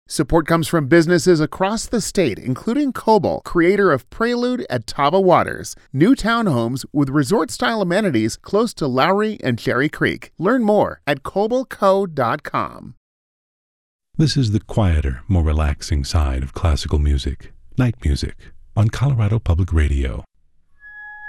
Support comes from businesses across the state, including Cobalt, creator of Prelude at Tava Waters, new townhomes with resort-style amenities close to Lowry and Cherry Creek. Learn more at cobaltco.com. This is the quieter, more relaxing side of classical music, night music, on Colorado Public Radio.